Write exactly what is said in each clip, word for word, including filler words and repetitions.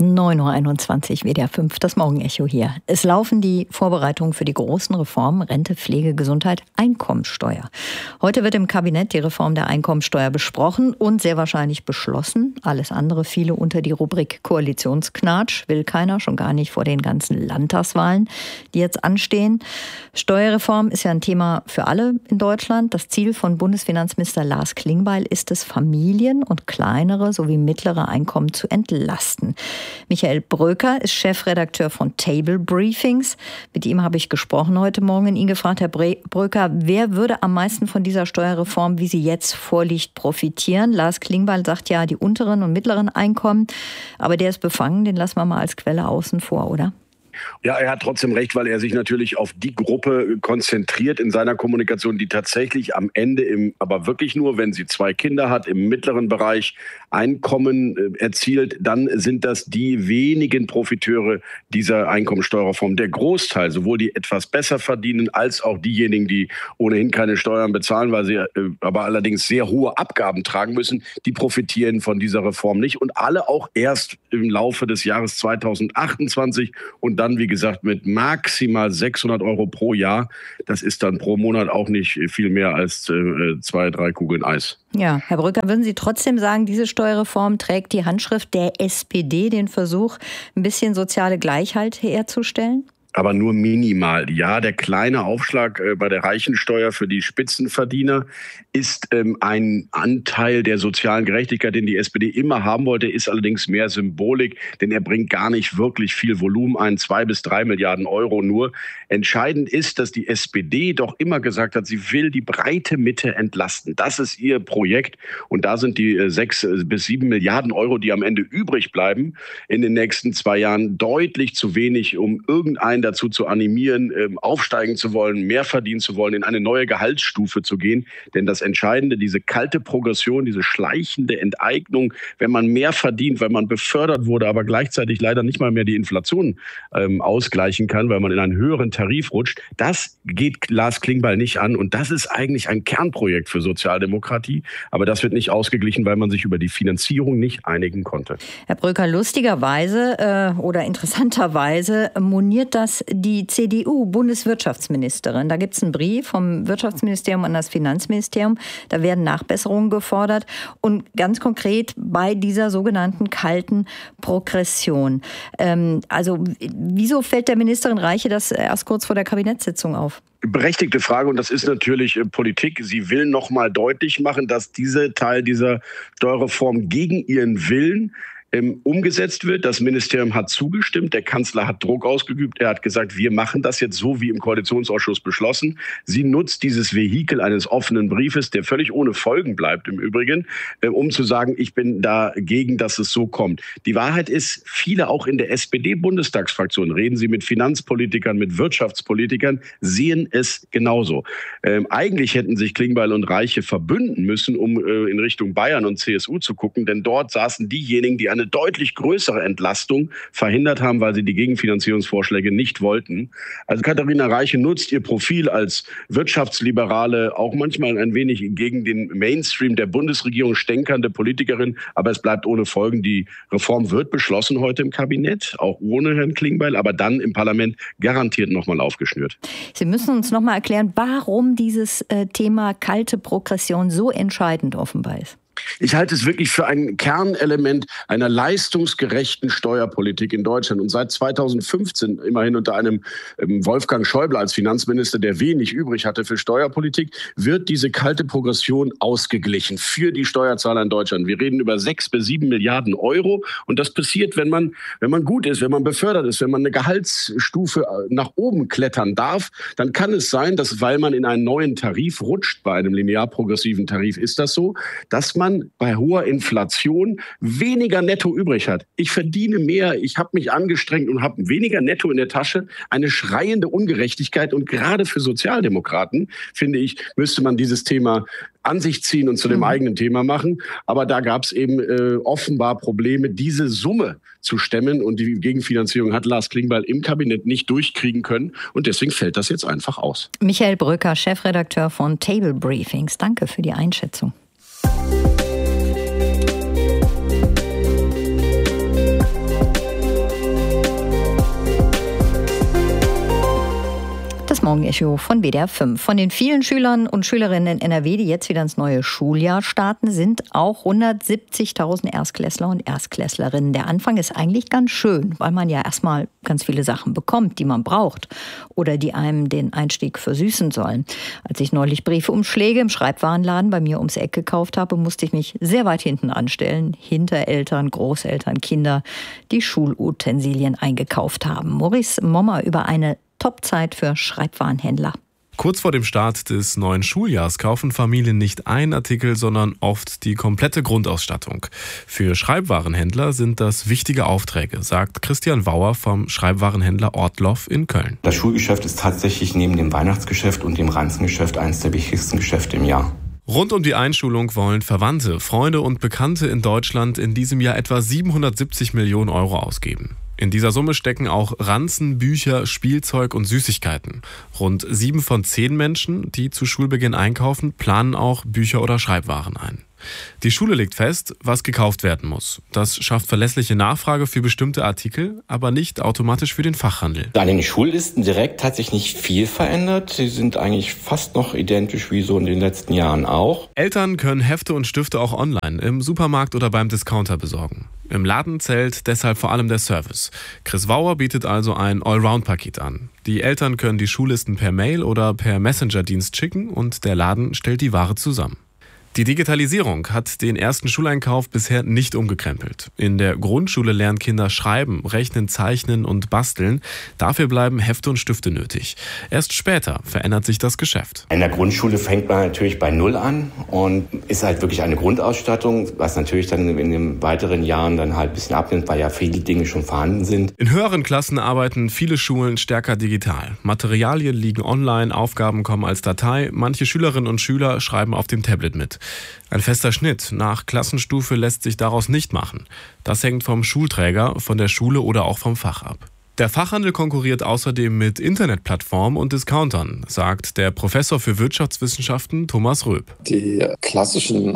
neun Uhr einundzwanzig, W D R fünf, das Morgenecho hier. Es laufen die Vorbereitungen für die großen Reformen Rente, Pflege, Gesundheit, Einkommensteuer. Heute wird im Kabinett die Reform der Einkommensteuer besprochen und sehr wahrscheinlich beschlossen. Alles andere fiele unter die Rubrik Koalitionsknatsch, will keiner, schon gar nicht vor den ganzen Landtagswahlen, die jetzt anstehen. Steuerreform ist ja ein Thema für alle in Deutschland. Das Ziel von Bundesfinanzminister Lars Klingbeil ist es, Familien und kleinere sowie mittlere Einkommen zu entlasten. Michael Bröker ist Chefredakteur von Table Briefings. Mit ihm habe ich gesprochen heute Morgen und ihn gefragt, Herr Bröker, wer würde am meisten von dieser Steuerreform, wie sie jetzt vorliegt, profitieren? Lars Klingbeil sagt ja, die unteren und mittleren Einkommen, aber der ist befangen, den lassen wir mal als Quelle außen vor, oder? Ja, er hat trotzdem recht, weil er sich natürlich auf die Gruppe konzentriert in seiner Kommunikation, die tatsächlich am Ende, im, aber wirklich nur, wenn sie zwei Kinder hat, im mittleren Bereich Einkommen äh, erzielt, dann sind das die wenigen Profiteure dieser Einkommensteuerreform. Der Großteil, sowohl die etwas besser verdienen, als auch diejenigen, die ohnehin keine Steuern bezahlen, weil sie äh, aber allerdings sehr hohe Abgaben tragen müssen, die profitieren von dieser Reform nicht. Und alle auch erst im Laufe des Jahres zweitausendachtundzwanzig und dann, wie gesagt, mit maximal sechshundert Euro pro Jahr. Das ist dann pro Monat auch nicht viel mehr als äh, zwei, drei Kugeln Eis. Ja, Herr Bröker, würden Sie trotzdem sagen, diese Steuerreform trägt die Handschrift der S P D, den Versuch, ein bisschen soziale Gleichheit herzustellen? Aber nur minimal. Ja, der kleine Aufschlag äh, bei der Reichensteuer für die Spitzenverdiener ist ähm, ein Anteil der sozialen Gerechtigkeit, den die S P D immer haben wollte, ist allerdings mehr Symbolik, denn er bringt gar nicht wirklich viel Volumen ein, zwei bis drei Milliarden Euro nur. Entscheidend ist, dass die S P D doch immer gesagt hat, sie will die breite Mitte entlasten. Das ist ihr Projekt und da sind die äh, sechs bis sieben Milliarden Euro, die am Ende übrig bleiben, in den nächsten zwei Jahren deutlich zu wenig, um irgendein dazu zu animieren, aufsteigen zu wollen, mehr verdienen zu wollen, in eine neue Gehaltsstufe zu gehen. Denn das Entscheidende, diese kalte Progression, diese schleichende Enteignung, wenn man mehr verdient, weil man befördert wurde, aber gleichzeitig leider nicht mal mehr die Inflation ähm, ausgleichen kann, weil man in einen höheren Tarif rutscht, das geht Lars Klingbeil nicht an. Und das ist eigentlich ein Kernprojekt für Sozialdemokratie. Aber das wird nicht ausgeglichen, weil man sich über die Finanzierung nicht einigen konnte. Herr Bröker, lustigerweise äh, oder interessanterweise moniert das die C D U-Bundeswirtschaftsministerin. Da gibt es einen Brief vom Wirtschaftsministerium an das Finanzministerium. Da werden Nachbesserungen gefordert. Und ganz konkret bei dieser sogenannten kalten Progression. Ähm, also wieso fällt der Ministerin Reiche das erst kurz vor der Kabinettssitzung auf? Berechtigte Frage und das ist natürlich äh, Politik. Sie will noch mal deutlich machen, dass dieser Teil dieser Steuerreform gegen ihren Willen Ähm, umgesetzt wird. Das Ministerium hat zugestimmt. Der Kanzler hat Druck ausgeübt. Er hat gesagt, wir machen das jetzt so wie im Koalitionsausschuss beschlossen. Sie nutzt dieses Vehikel eines offenen Briefes, der völlig ohne Folgen bleibt im Übrigen, äh, um zu sagen, ich bin dagegen, dass es so kommt. Die Wahrheit ist, viele auch in der S P D-Bundestagsfraktion, reden Sie mit Finanzpolitikern, mit Wirtschaftspolitikern, sehen es genauso. Ähm, eigentlich hätten sich Klingbeil und Reiche verbünden müssen, um äh, in Richtung Bayern und C S U zu gucken, denn dort saßen diejenigen, die eine eine deutlich größere Entlastung verhindert haben, weil sie die Gegenfinanzierungsvorschläge nicht wollten. Also Katharina Reiche nutzt ihr Profil als Wirtschaftsliberale, auch manchmal ein wenig gegen den Mainstream der Bundesregierung stänkernde Politikerin, aber es bleibt ohne Folgen. Die Reform wird beschlossen heute im Kabinett, auch ohne Herrn Klingbeil, aber dann im Parlament garantiert nochmal aufgeschnürt. Sie müssen uns nochmal erklären, warum dieses äh, Thema kalte Progression so entscheidend offenbar ist. Ich halte es wirklich für ein Kernelement einer leistungsgerechten Steuerpolitik in Deutschland. Und seit zweitausendfünfzehn, immerhin unter einem Wolfgang Schäuble als Finanzminister, der wenig übrig hatte für Steuerpolitik, wird diese kalte Progression ausgeglichen für die Steuerzahler in Deutschland. Wir reden über sechs bis sieben Milliarden Euro. Und das passiert, wenn man, wenn man gut ist, wenn man befördert ist, wenn man eine Gehaltsstufe nach oben klettern darf, dann kann es sein, dass, weil man in einen neuen Tarif rutscht, bei einem linear progressiven Tarif ist das so, dass man bei hoher Inflation weniger Netto übrig hat. Ich verdiene mehr, ich habe mich angestrengt und habe weniger Netto in der Tasche. Eine schreiende Ungerechtigkeit. Und gerade für Sozialdemokraten, finde ich, müsste man dieses Thema an sich ziehen und zu dem mhm. eigenen Thema machen. Aber da gab es eben äh, offenbar Probleme, diese Summe zu stemmen. Und die Gegenfinanzierung hat Lars Klingbeil im Kabinett nicht durchkriegen können. Und deswegen fällt das jetzt einfach aus. Michael Bröker, Chefredakteur von Table Briefings. Danke für die Einschätzung. Morgenecho von W D R fünf. Von den vielen Schülern und Schülerinnen in N R W, die jetzt wieder ins neue Schuljahr starten, sind auch hundertsiebzigtausend Erstklässler und Erstklässlerinnen. Der Anfang ist eigentlich ganz schön, weil man ja erstmal ganz viele Sachen bekommt, die man braucht oder die einem den Einstieg versüßen sollen. Als ich neulich Briefumschläge im Schreibwarenladen bei mir ums Eck gekauft habe, musste ich mich sehr weit hinten anstellen, hinter Eltern, Großeltern, Kinder, die Schulutensilien eingekauft haben. Maurice Mommer über eine Topzeit für Schreibwarenhändler. Kurz vor dem Start des neuen Schuljahrs kaufen Familien nicht einen Artikel, sondern oft die komplette Grundausstattung. Für Schreibwarenhändler sind das wichtige Aufträge, sagt Christian Wauer vom Schreibwarenhändler Ortloff in Köln. Das Schulgeschäft ist tatsächlich neben dem Weihnachtsgeschäft und dem Ranzengeschäft eines der wichtigsten Geschäfte im Jahr. Rund um die Einschulung wollen Verwandte, Freunde und Bekannte in Deutschland in diesem Jahr etwa siebenhundertsiebzig Millionen Euro ausgeben. In dieser Summe stecken auch Ranzen, Bücher, Spielzeug und Süßigkeiten. Rund sieben von zehn Menschen, die zu Schulbeginn einkaufen, planen auch Bücher oder Schreibwaren ein. Die Schule legt fest, was gekauft werden muss. Das schafft verlässliche Nachfrage für bestimmte Artikel, aber nicht automatisch für den Fachhandel. An den Schullisten direkt hat sich nicht viel verändert. Sie sind eigentlich fast noch identisch wie so in den letzten Jahren auch. Eltern können Hefte und Stifte auch online im Supermarkt oder beim Discounter besorgen. Im Laden zählt deshalb vor allem der Service. Chris Wauer bietet also ein Allround-Paket an. Die Eltern können die Schullisten per Mail oder per Messenger-Dienst schicken und der Laden stellt die Ware zusammen. Die Digitalisierung hat den ersten Schuleinkauf bisher nicht umgekrempelt. In der Grundschule lernen Kinder schreiben, rechnen, zeichnen und basteln. Dafür bleiben Hefte und Stifte nötig. Erst später verändert sich das Geschäft. In der Grundschule fängt man natürlich bei Null an und ist halt wirklich eine Grundausstattung, was natürlich dann in den weiteren Jahren dann halt ein bisschen abnimmt, weil ja viele Dinge schon vorhanden sind. In höheren Klassen arbeiten viele Schulen stärker digital. Materialien liegen online, Aufgaben kommen als Datei. Manche Schülerinnen und Schüler schreiben auf dem Tablet mit. Ein fester Schnitt nach Klassenstufe lässt sich daraus nicht machen. Das hängt vom Schulträger, von der Schule oder auch vom Fach ab. Der Fachhandel konkurriert außerdem mit Internetplattformen und Discountern, sagt der Professor für Wirtschaftswissenschaften Thomas Röb. Die klassischen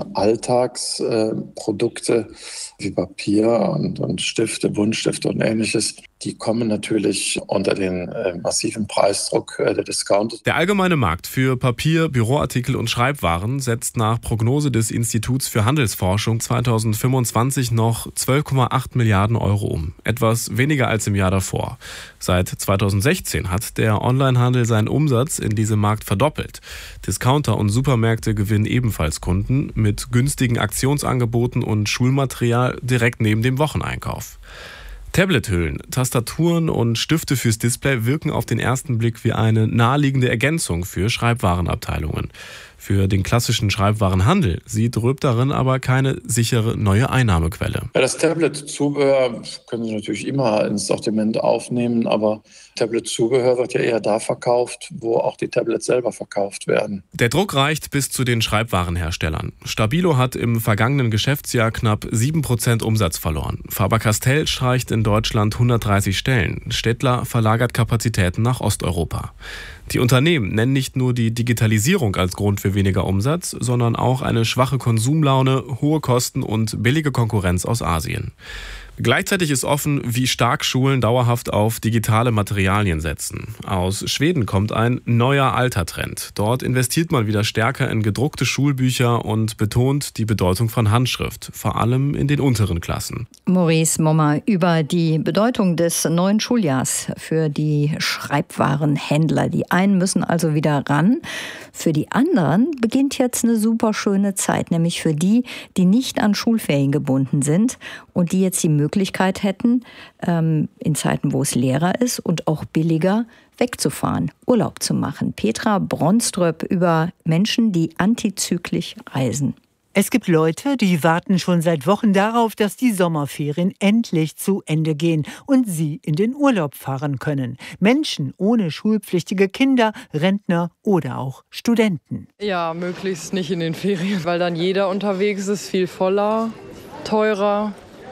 Alltagsprodukte wie Papier und, und Stifte, Buntstifte und Ähnliches, die kommen natürlich unter den äh, massiven Preisdruck äh, der Discounter. Der allgemeine Markt für Papier, Büroartikel und Schreibwaren setzt nach Prognose des Instituts für Handelsforschung zweitausendfünfundzwanzig noch zwölf Komma acht Milliarden Euro um. Etwas weniger als im Jahr davor. Seit zweitausendsechzehn hat der Onlinehandel seinen Umsatz in diesem Markt verdoppelt. Discounter und Supermärkte gewinnen ebenfalls Kunden mit günstigen Aktionsangeboten und Schulmaterial direkt neben dem Wocheneinkauf. Tablethüllen, Tastaturen und Stifte fürs Display wirken auf den ersten Blick wie eine naheliegende Ergänzung für Schreibwarenabteilungen. Für den klassischen Schreibwarenhandel sieht Röb darin aber keine sichere neue Einnahmequelle. Ja, das Tablet-Zubehör können Sie natürlich immer ins Sortiment aufnehmen, aber Tablet-Zubehör wird ja eher da verkauft, wo auch die Tablets selber verkauft werden. Der Druck reicht bis zu den Schreibwarenherstellern. Stabilo hat im vergangenen Geschäftsjahr knapp sieben Prozent Umsatz verloren. Faber-Castell streicht in Deutschland hundertdreißig Stellen. Stettler verlagert Kapazitäten nach Osteuropa. Die Unternehmen nennen nicht nur die Digitalisierung als Grund für weniger Umsatz, sondern auch eine schwache Konsumlaune, hohe Kosten und billige Konkurrenz aus Asien. Gleichzeitig ist offen, wie stark Schulen dauerhaft auf digitale Materialien setzen. Aus Schweden kommt ein neuer alter Trend. Dort investiert man wieder stärker in gedruckte Schulbücher und betont die Bedeutung von Handschrift, vor allem in den unteren Klassen. Maurice Mommer über die Bedeutung des neuen Schuljahrs für die Schreibwarenhändler. Die einen müssen also wieder ran. Für die anderen beginnt jetzt eine super schöne Zeit, nämlich für die, die nicht an Schulferien gebunden sind und die jetzt die Möglichkeit hätten, ähm, in Zeiten, wo es leerer ist und auch billiger wegzufahren, Urlaub zu machen. Petra Bronströp über Menschen, die antizyklisch reisen. Es gibt Leute, die warten schon seit Wochen darauf, dass die Sommerferien endlich zu Ende gehen und sie in den Urlaub fahren können. Menschen ohne schulpflichtige Kinder, Rentner oder auch Studenten. Ja, möglichst nicht in den Ferien, weil dann jeder unterwegs ist, viel voller, teurer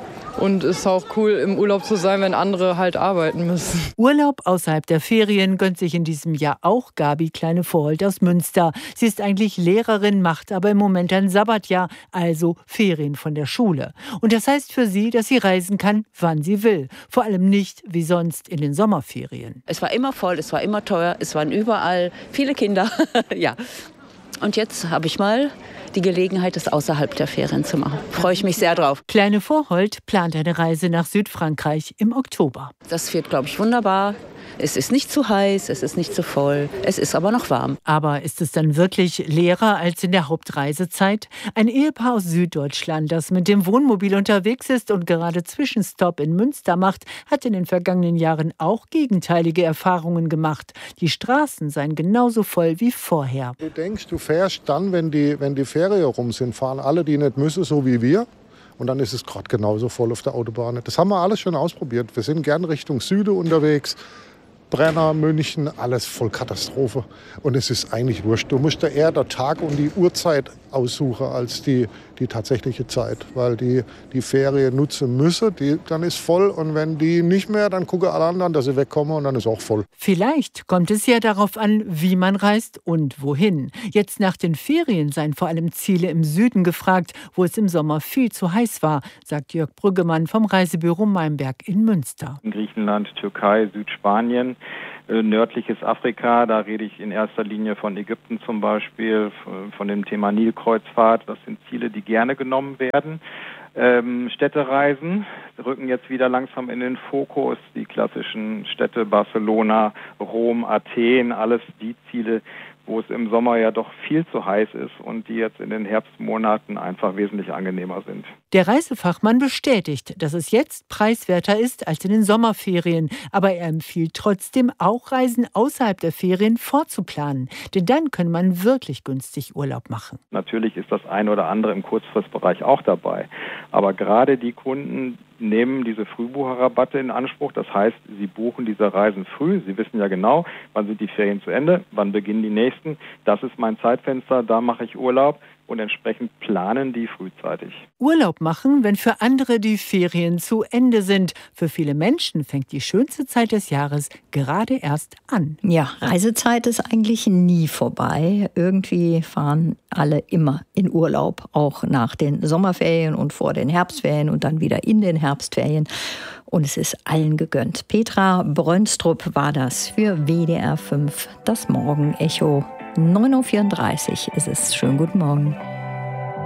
Und es ist auch cool, im Urlaub zu sein, wenn andere halt arbeiten müssen. Urlaub außerhalb der Ferien gönnt sich in diesem Jahr auch Gabi Kleine-Vorholt aus Münster. Sie ist eigentlich Lehrerin, macht aber im Moment ein Sabbatjahr, also Ferien von der Schule. Und das heißt für sie, dass sie reisen kann, wann sie will. Vor allem nicht wie sonst in den Sommerferien. Es war immer voll, es war immer teuer, es waren überall viele Kinder. Ja. Und jetzt habe ich mal die Gelegenheit, das außerhalb der Ferien zu machen. Freue ich mich sehr drauf. Kleine-Vorholt plant eine Reise nach Südfrankreich im Oktober. Das wird, glaube ich, wunderbar. Es ist nicht zu heiß, es ist nicht zu voll, es ist aber noch warm. Aber ist es dann wirklich leerer als in der Hauptreisezeit? Ein Ehepaar aus Süddeutschland, das mit dem Wohnmobil unterwegs ist und gerade Zwischenstopp in Münster macht, hat in den vergangenen Jahren auch gegenteilige Erfahrungen gemacht. Die Straßen seien genauso voll wie vorher. Du denkst, du fährst dann, wenn die, wenn die Ferien rum sind, fahren alle, die nicht müssen, so wie wir. Und dann ist es gerade genauso voll auf der Autobahn. Das haben wir alles schon ausprobiert. Wir sind gern Richtung Süden unterwegs. Brenner, München, alles voll Katastrophe. Und es ist eigentlich wurscht. Du musst da eher der Tag und die Uhrzeit aussuchen als die, die tatsächliche Zeit. Weil die die Ferien nutzen müssen, die, dann ist voll. Und wenn die nicht mehr, dann gucken alle anderen, dass sie wegkommen und dann ist auch voll. Vielleicht kommt es ja darauf an, wie man reist und wohin. Jetzt nach den Ferien seien vor allem Ziele im Süden gefragt, wo es im Sommer viel zu heiß war, sagt Jörg Brüggemann vom Reisebüro Meinberg in Münster. In Griechenland, Türkei, Südspanien. Nördliches Afrika, da rede ich in erster Linie von Ägypten zum Beispiel, von dem Thema Nilkreuzfahrt. Das sind Ziele, die gerne genommen werden. Ähm, Städtereisen rücken jetzt wieder langsam in den Fokus. Die klassischen Städte Barcelona, Rom, Athen, alles die Ziele, wo es im Sommer ja doch viel zu heiß ist und die jetzt in den Herbstmonaten einfach wesentlich angenehmer sind. Der Reisefachmann bestätigt, dass es jetzt preiswerter ist als in den Sommerferien. Aber er empfiehlt trotzdem, auch Reisen außerhalb der Ferien vorzuplanen. Denn dann kann man wirklich günstig Urlaub machen. Natürlich ist das eine oder andere im Kurzfristbereich auch dabei. Aber gerade die Kunden nehmen diese Frühbucherrabatte in Anspruch. Das heißt, sie buchen diese Reisen früh. Sie wissen ja genau, wann sind die Ferien zu Ende, wann beginnen die nächsten. Das ist mein Zeitfenster, da mache ich Urlaub. Und entsprechend planen die frühzeitig. Urlaub machen, wenn für andere die Ferien zu Ende sind. Für viele Menschen fängt die schönste Zeit des Jahres gerade erst an. Ja, Reisezeit ist eigentlich nie vorbei. Irgendwie fahren alle immer in Urlaub, auch nach den Sommerferien und vor den Herbstferien und dann wieder in den Herbstferien. Und es ist allen gegönnt. Petra Brönstrup war das für W D R fünf, das Morgenecho. neun Uhr vierunddreißig ist es. Schönen guten Morgen.